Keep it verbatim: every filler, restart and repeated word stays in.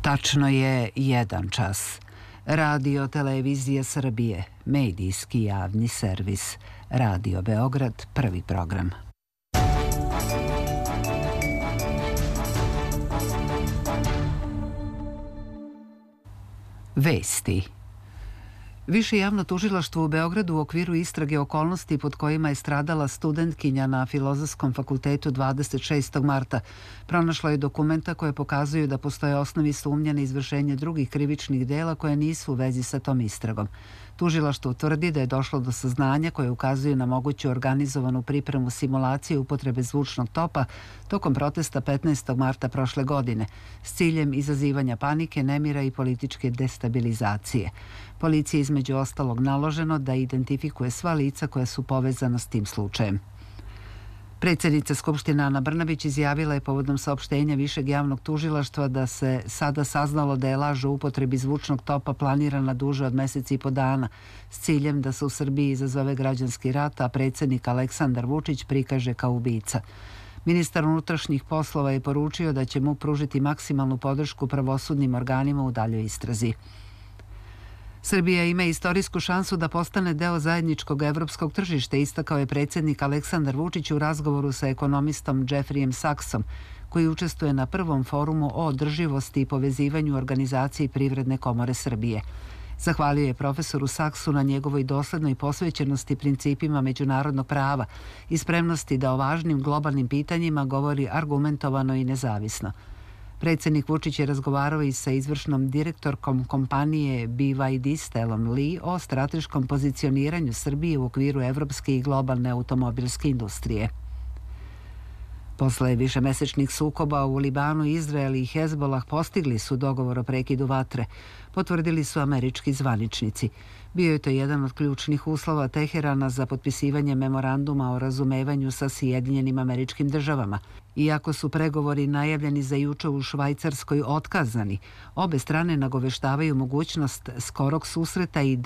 Tačno je jedan čas. Radio Televizija Srbije, medijski javni servis. Radio Beograd, prvi program. Vesti. Više javno tužilaštvo u Beogradu u okviru istrage okolnosti pod kojima je stradala studentkinja na Filozofskom fakultetu dvadeset šestog marta pronašlo je dokumenta koje pokazuju da postoje osnovi sumnje na izvršenje drugih krivičnih dela koje nisu u vezi sa tom istragom. Tužilaštvo tvrdi da je došlo do saznanja koje ukazuju na moguću organizovanu pripremu simulacije upotrebe zvučnog topa tokom protesta petnaestog marta prošle godine s ciljem izazivanja panike, nemira i političke destabilizacije. Policiji je između ostalog naloženo da identifikuje sva lica koja su povezana s tim slučajem. Predsjednica Skupštine Ana Brnabić izjavila je povodom saopštenja Višeg javnog tužilaštva da se sada saznalo da je laž o upotrebi zvučnog topa planirana duže od meseci i po dana s ciljem da se u Srbiji izazove građanski rat, a predsjednik Aleksandar Vučić prikaže kao ubica. Ministar unutrašnjih poslova je poručio da će mu pružiti maksimalnu podršku pravosudnim organima u daljoj istrazi. Srbija ima istorijsku šansu da postane deo zajedničkog evropskog tržišta, istakao je predsjednik Aleksandar Vučić u razgovoru sa ekonomistom Jeffreyem Saxom, koji učestvuje na prvom forumu o održivosti i povezivanju organizaciji Privredne komore Srbije. Zahvalio je profesoru Saksu na njegovoj doslednoj posvećenosti principima međunarodnog prava i spremnosti da o važnim globalnim pitanjima govori argumentovano i nezavisno. Predsjednik Vučić je razgovarao i sa izvršnom direktorkom kompanije B Y D Stelom Lee o strateškom pozicioniranju Srbije u okviru evropske i globalne automobilske industrije. Posle višemesečnih sukoba u Libanu, Izrael i Hezbolah postigli su dogovor o prekidu vatre, potvrdili su američki zvaničnici. Bio je to jedan od ključnih uslova Teherana za potpisivanje memoranduma o razumevanju sa Sjedinjenim Američkim Državama. Iako su pregovori najavljeni za juče u Švajcarskoj otkazani, obe strane nagoveštavaju mogućnost skorog susreta i